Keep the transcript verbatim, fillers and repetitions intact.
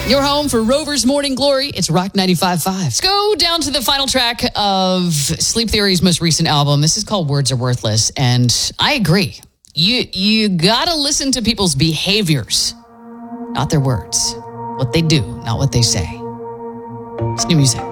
Your home for Rover's Morning Glory. It's Rock ninety-five point five. Let's go down to the final track of Sleep Theory's most recent album. This is called Words Are Worthless. And I agree. You, you got to listen to people's behaviors, not their words. What they do, not what they say. It's new music.